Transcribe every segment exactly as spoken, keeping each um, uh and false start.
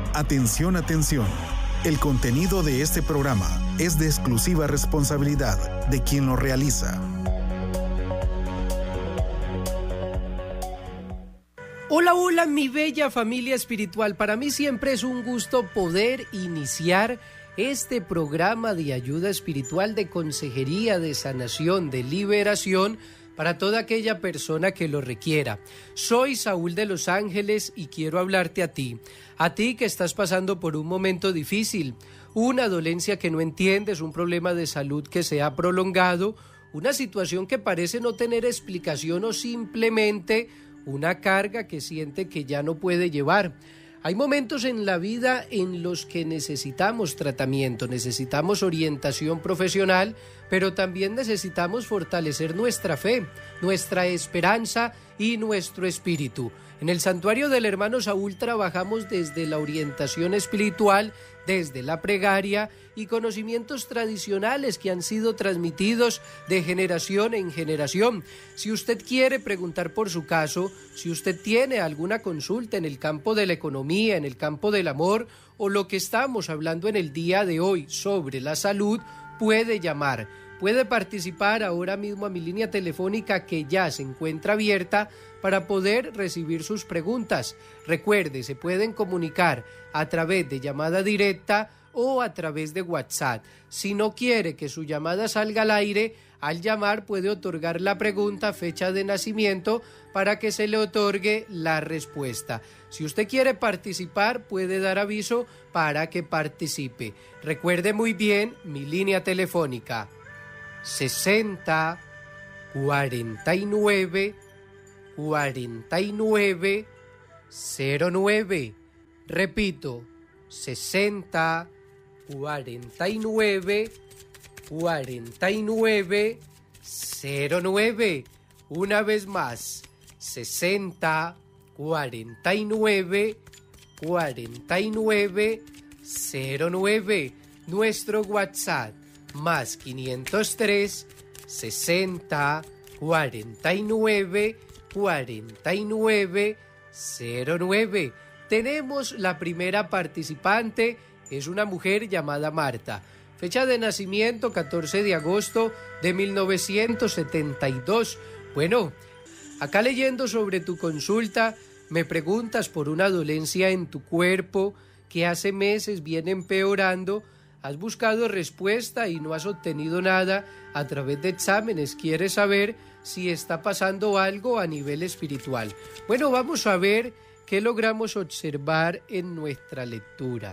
Atención, atención. El contenido de este programa es de exclusiva responsabilidad de quien lo realiza. Hola, hola, mi bella familia espiritual. Para mí siempre es un gusto poder iniciar este programa de ayuda espiritual, de consejería, de sanación, de liberación para toda aquella persona que lo requiera. Soy Saúl de Los Ángeles y quiero hablarte a ti, a ti que estás pasando por un momento difícil, una dolencia que no entiendes, un problema de salud que se ha prolongado, una situación que parece no tener explicación o simplemente una carga que siente que ya no puede llevar. Hay momentos en la vida en los que necesitamos tratamiento, necesitamos orientación profesional, pero también necesitamos fortalecer nuestra fe, nuestra esperanza y nuestro espíritu. En el Santuario del Hermano Saúl trabajamos desde la orientación espiritual, desde la plegaria y conocimientos tradicionales que han sido transmitidos de generación en generación. Si usted quiere preguntar por su caso, si usted tiene alguna consulta en el campo de la economía, en el campo del amor o lo que estamos hablando en el día de hoy sobre la salud, puede llamar. Puede participar ahora mismo a mi línea telefónica que ya se encuentra abierta para poder recibir sus preguntas. Recuerde, se pueden comunicar a través de llamada directa o a través de WhatsApp. Si no quiere que su llamada salga al aire, al llamar puede otorgar la pregunta, fecha de nacimiento, para que se le otorgue la respuesta. Si usted quiere participar, puede dar aviso para que participe. Recuerde muy bien mi línea telefónica sesenta, cuarenta y nueve, cuarenta y nueve, cero nueve. Repito, sesenta, cuarenta y nueve, cuarenta y nueve, cero nueve. Una vez más, sesenta, cuarenta y nueve, cuarenta y nueve, cero nueve. Nuestro WhatsApp más quinientos tres, sesenta, cuarenta y nueve, cuarenta y nueve, cero nueve. Tenemos la primera participante, es una mujer llamada Marta. Fecha de nacimiento catorce de agosto de mil novecientos setenta y dos. Bueno, acá leyendo sobre tu consulta, me preguntas por una dolencia en tu cuerpo que hace meses viene empeorando. Has buscado respuesta y no has obtenido nada a través de exámenes. Quieres saber si está pasando algo a nivel espiritual. Bueno, vamos a ver qué logramos observar en nuestra lectura.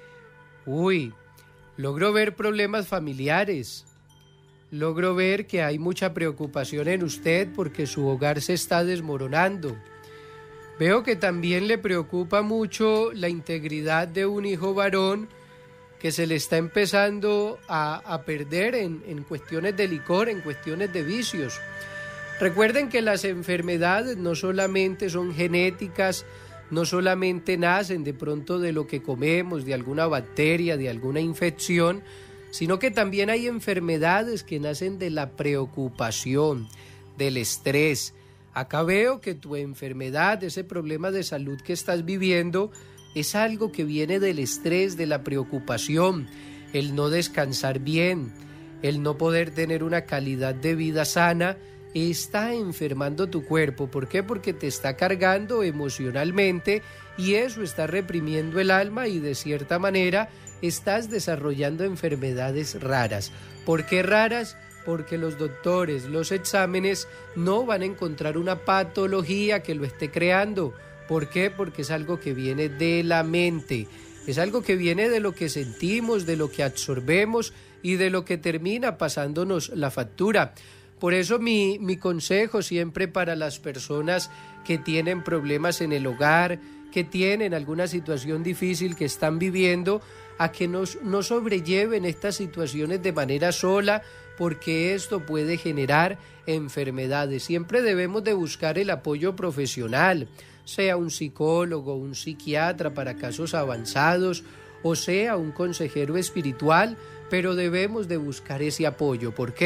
Uy, logro ver problemas familiares. Logro ver que hay mucha preocupación en usted porque su hogar se está desmoronando. Veo que también le preocupa mucho la integridad de un hijo varón que se le está empezando a, a perder en, en cuestiones de licor, en cuestiones de vicios. Recuerden que las enfermedades no solamente son genéticas, no solamente nacen de pronto de lo que comemos, de alguna bacteria, de alguna infección, sino que también hay enfermedades que nacen de la preocupación, del estrés. Acá veo que tu enfermedad, ese problema de salud que estás viviendo, es algo que viene del estrés, de la preocupación, el no descansar bien, el no poder tener una calidad de vida sana, está enfermando tu cuerpo. ¿Por qué? Porque te está cargando emocionalmente y eso está reprimiendo el alma y de cierta manera estás desarrollando enfermedades raras. ¿Por qué raras? Porque los doctores, los exámenes no van a encontrar una patología que lo esté creando. ¿Por qué? Porque es algo que viene de la mente, es algo que viene de lo que sentimos, de lo que absorbemos y de lo que termina pasándonos la factura. Por eso mi, mi consejo siempre para las personas que tienen problemas en el hogar, que tienen alguna situación difícil que están viviendo, a que nos, no sobrelleven estas situaciones de manera sola, porque esto puede generar enfermedades. Siempre debemos de buscar el apoyo profesional, sea un psicólogo, un psiquiatra para casos avanzados, o sea un consejero espiritual, pero debemos de buscar ese apoyo. ¿Por qué?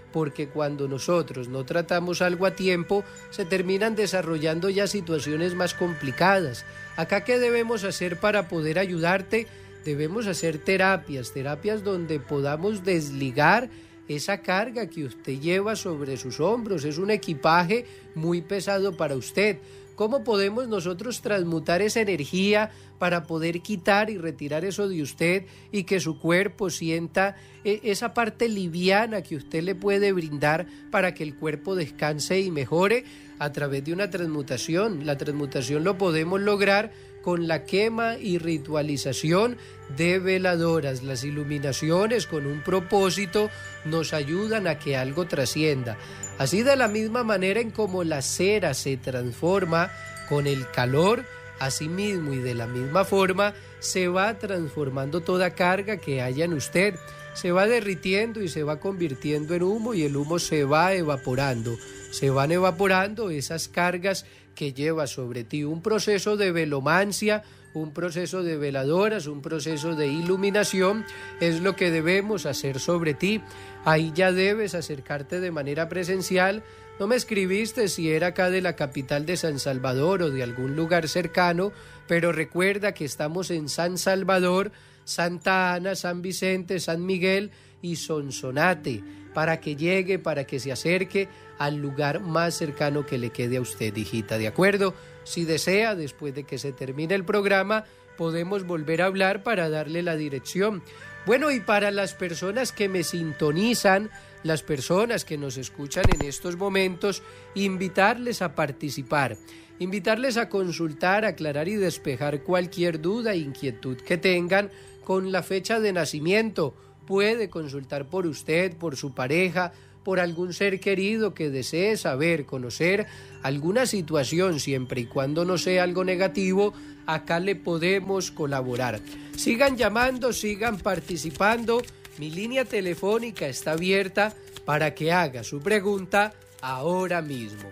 porque cuando nosotros no tratamos algo a tiempo, se terminan desarrollando ya situaciones más complicadas. Acá, ¿qué debemos hacer para poder ayudarte? Debemos hacer terapias, terapias donde podamos desligar esa carga que usted lleva sobre sus hombros. Es un equipaje muy pesado para usted. ¿Cómo podemos nosotros transmutar esa energía para poder quitar y retirar eso de usted y que su cuerpo sienta esa parte liviana que usted le puede brindar para que el cuerpo descanse y mejore? A través de una transmutación. La transmutación lo podemos lograr con la quema y ritualización de veladoras. Las iluminaciones con un propósito nos ayudan a que algo trascienda. Así, de la misma manera en como la cera se transforma con el calor, asimismo y de la misma forma se va transformando toda carga que haya en usted. Se va derritiendo y se va convirtiendo en humo, y el humo se va evaporando. Se van evaporando esas cargas que lleva sobre ti. Un proceso de velomancia, un proceso de veladoras, un proceso de iluminación es lo que debemos hacer sobre ti. Ahí ya debes acercarte de manera presencial. No me escribiste si era acá de la capital de San Salvador o de algún lugar cercano, pero recuerda que estamos en San Salvador, Santa Ana, San Vicente, San Miguel y Sonsonate, para que llegue, para que se acerque al lugar más cercano que le quede a usted, hijita, ¿de acuerdo? Si desea, después de que se termine el programa, podemos volver a hablar para darle la dirección. Bueno, y para las personas que me sintonizan, las personas que nos escuchan en estos momentos, invitarles a participar, invitarles a consultar, aclarar y despejar cualquier duda e inquietud que tengan con la fecha de nacimiento. Puede consultar por usted, por su pareja, por algún ser querido que desee saber, conocer alguna situación, siempre y cuando no sea algo negativo. Acá le podemos colaborar. Sigan llamando, sigan participando. Mi línea telefónica está abierta para que haga su pregunta ahora mismo.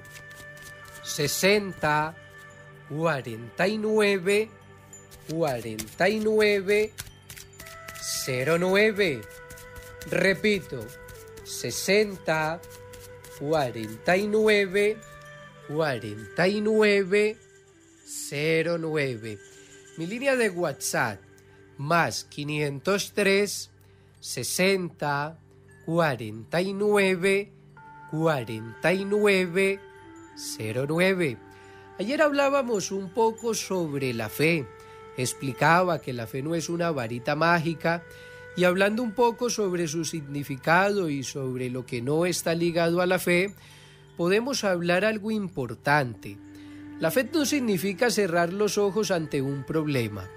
sesenta, cuarenta y nueve, cuarenta y nueve, cero nueve. Repito, sesenta, cuarenta y nueve, cuarenta y nueve, cero nueve. Mi línea de WhatsApp, más quinientos tres, sesenta, cuarenta y nueve, cuarenta y nueve, cero nueve. Ayer hablábamos un poco sobre la fe. Explicaba que la fe no es una varita mágica, y hablando un poco sobre su significado y sobre lo que no está ligado a la fe, podemos hablar algo importante. La fe no significa cerrar los ojos ante un problema.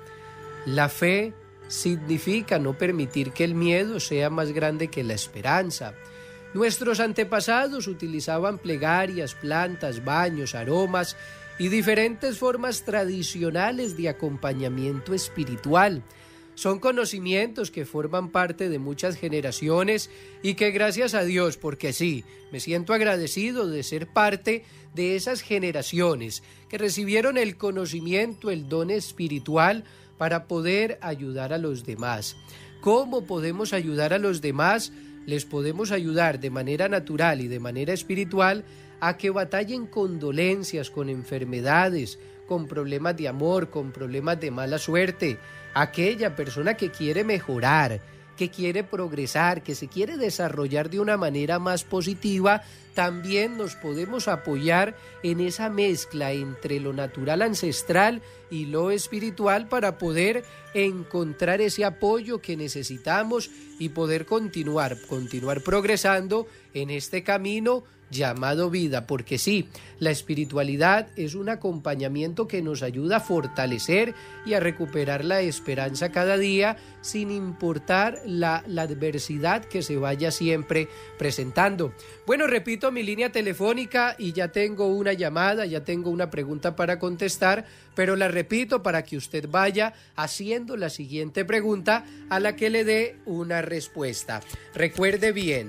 La fe significa no permitir que el miedo sea más grande que la esperanza. Nuestros antepasados utilizaban plegarias, plantas, baños, aromas y diferentes formas tradicionales de acompañamiento espiritual. Son conocimientos que forman parte de muchas generaciones y que, gracias a Dios, porque sí, me siento agradecido de ser parte de esas generaciones que recibieron el conocimiento, el don espiritual para poder ayudar a los demás. ¿Cómo podemos ayudar a los demás? Les podemos ayudar de manera natural y de manera espiritual a que batallen con dolencias, con enfermedades, con problemas de amor, con problemas de mala suerte. Aquella persona que quiere mejorar, que quiere progresar, que se quiere desarrollar de una manera más positiva, también nos podemos apoyar en esa mezcla entre lo natural ancestral y lo espiritual para poder encontrar ese apoyo que necesitamos y poder continuar, continuar progresando en este camino llamado vida, porque sí, la espiritualidad es un acompañamiento que nos ayuda a fortalecer y a recuperar la esperanza cada día, sin importar la, la adversidad que se vaya siempre presentando. Bueno, repito mi línea telefónica y ya tengo una llamada, ya tengo una pregunta para contestar, pero la repito para que usted vaya haciendo la siguiente pregunta a la que le dé una respuesta. Recuerde bien,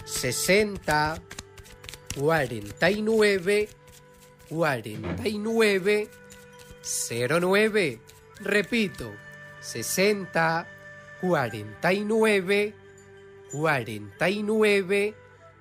sesenta, cuarenta y nueve, cuarenta y nueve, cero nueve. Repito, sesenta, cuarenta y nueve, cuarenta y nueve,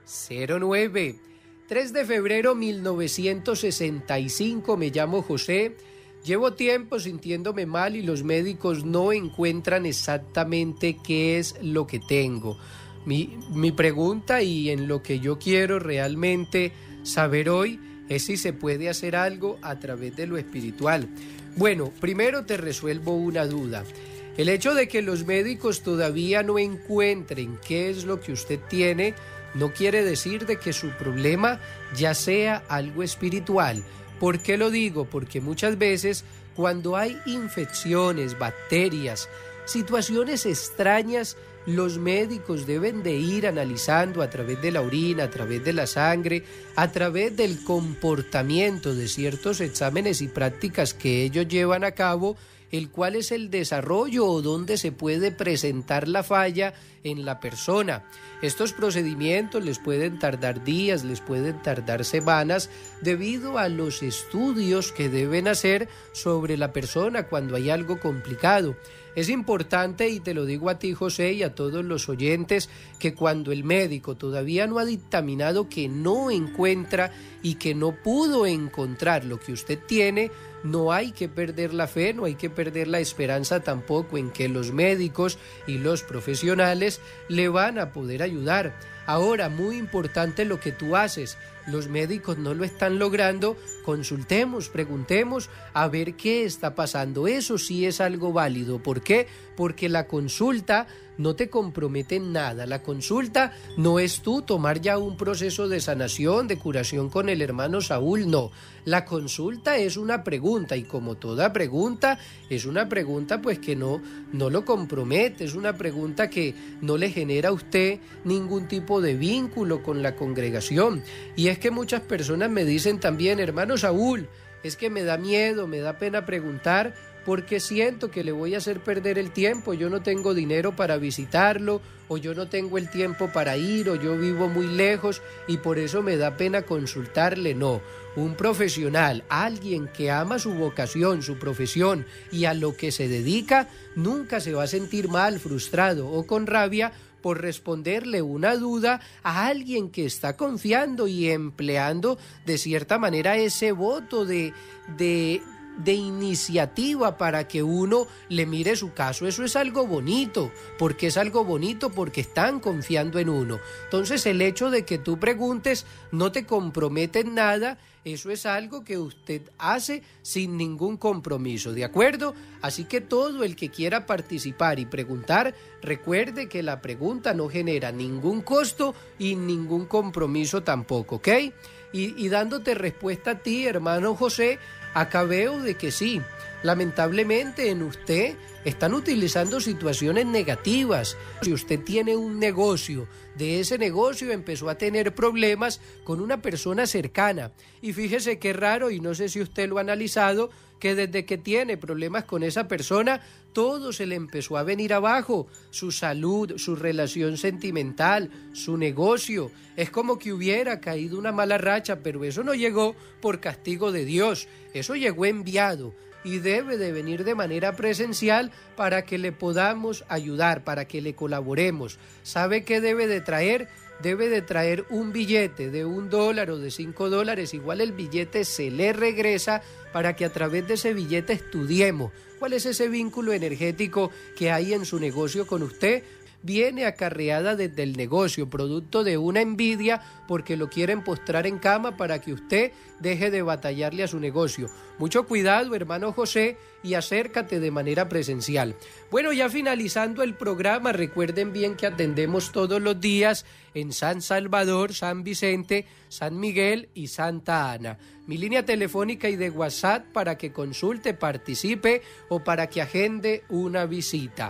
cero nueve. tres de febrero mil novecientos sesenta y cinco, me llamo José, llevo tiempo sintiéndome mal y los médicos no encuentran exactamente qué es lo que tengo. Mi, mi pregunta y en lo que yo quiero realmente saber hoy es si se puede hacer algo a través de lo espiritual. Bueno, primero te resuelvo una duda. El hecho de que los médicos todavía no encuentren qué es lo que usted tiene no quiere decir de que su problema ya sea algo espiritual. ¿Por qué lo digo? Porque muchas veces cuando hay infecciones, bacterias, situaciones extrañas, los médicos deben de ir analizando a través de la orina, a través de la sangre, a través del comportamiento de ciertos exámenes y prácticas que ellos llevan a cabo, el cual es el desarrollo o donde se puede presentar la falla en la persona. Estos procedimientos les pueden tardar días, les pueden tardar semanas, debido a los estudios que deben hacer sobre la persona cuando hay algo complicado. Es importante, y te lo digo a ti, José, y a todos los oyentes, que cuando el médico todavía no ha dictaminado que no encuentra y que no pudo encontrar lo que usted tiene, no hay que perder la fe, no hay que perder la esperanza tampoco en que los médicos y los profesionales le van a poder ayudar. Ahora, muy importante lo que tú haces. Los médicos no lo están logrando, consultemos, preguntemos a ver qué está pasando. Eso sí es algo válido. ¿Por qué? Porque la consulta no te compromete en nada. La consulta no es tú tomar ya un proceso de sanación, de curación con el hermano Saúl, no. La consulta es una pregunta, y como toda pregunta, es una pregunta pues que no, no lo compromete, es una pregunta que no le genera a usted ningún tipo de vínculo con la congregación. Y es que muchas personas me dicen también, hermano Saúl, es que me da miedo, me da pena preguntar, porque siento que le voy a hacer perder el tiempo, yo no tengo dinero para visitarlo, o yo no tengo el tiempo para ir, o yo vivo muy lejos y por eso me da pena consultarle. No, un profesional, alguien que ama su vocación, su profesión y a lo que se dedica, nunca se va a sentir mal, frustrado o con rabia por responderle una duda a alguien que está confiando y empleando de cierta manera ese voto de... de de iniciativa para que uno le mire su caso. Eso es algo bonito, porque es algo bonito porque están confiando en uno. Entonces el hecho de que tú preguntes no te compromete en nada, eso es algo que usted hace sin ningún compromiso, ¿de acuerdo? Así que todo el que quiera participar y preguntar, recuerde que la pregunta no genera ningún costo y ningún compromiso tampoco, ¿ok? Y, y dándote respuesta a ti, hermano José, acá veo de que sí, lamentablemente en usted están utilizando situaciones negativas. Si usted tiene un negocio, de ese negocio empezó a tener problemas con una persona cercana. Y fíjese qué raro, y no sé si usted lo ha analizado, que desde que tiene problemas con esa persona, todo se le empezó a venir abajo, su salud, su relación sentimental, su negocio. Es como que hubiera caído una mala racha, pero eso no llegó por castigo de Dios, eso llegó enviado y debe de venir de manera presencial para que le podamos ayudar, para que le colaboremos. ¿Sabe qué debe de traer? Debe de traer un billete de un dólar o de cinco dólares, igual el billete se le regresa para que a través de ese billete estudiemos cuál es ese vínculo energético que hay en su negocio con usted. Viene acarreada desde el negocio, producto de una envidia porque lo quieren postrar en cama para que usted deje de batallarle a su negocio. Mucho cuidado, hermano José, y acércate de manera presencial. Bueno, ya finalizando el programa, recuerden bien que atendemos todos los días en San Salvador, San Vicente, San Miguel y Santa Ana. Mi línea telefónica y de WhatsApp para que consulte, participe o para que agende una visita.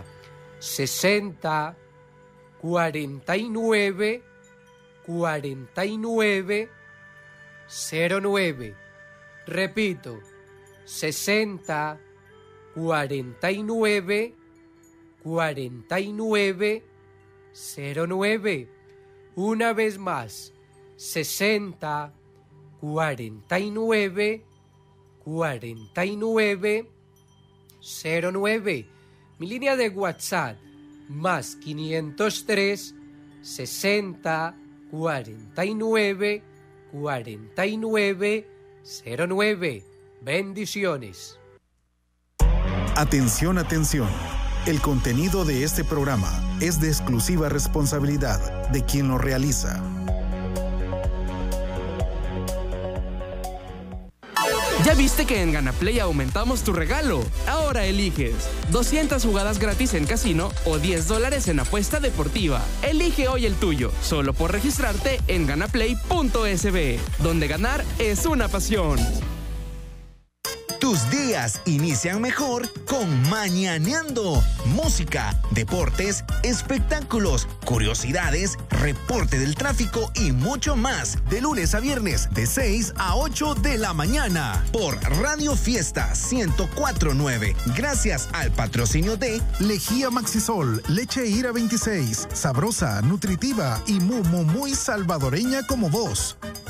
sesenta, cuarenta y nueve, cuarenta y nueve, cero nueve. Repito, sesenta, cuarenta y nueve, cuarenta y nueve, cero nueve. Una vez más, sesenta, cuarenta y nueve, cuarenta y nueve, cero nueve. Mi línea de WhatsApp, más quinientos tres, sesenta, cuarenta y nueve, cuarenta y nueve cero nueve. Bendiciones. Atención, atención. El contenido de este programa es de exclusiva responsabilidad de quien lo realiza. ¿Ya viste que en GanaPlay aumentamos tu regalo? Ahora eliges doscientas jugadas gratis en casino o diez dólares en apuesta deportiva. Elige hoy el tuyo, solo por registrarte en ganaplay punto es be, donde ganar es una pasión. Tus días inician mejor con Mañaneando. Música, deportes, espectáculos, curiosidades, reporte del tráfico y mucho más. De lunes a viernes, de seis a ocho de la mañana. Por Radio Fiesta ciento cuatro punto nueve. Gracias al patrocinio de Lejía Maxisol, leche Ira veintiséis. Sabrosa, nutritiva y muy, muy, muy salvadoreña como vos.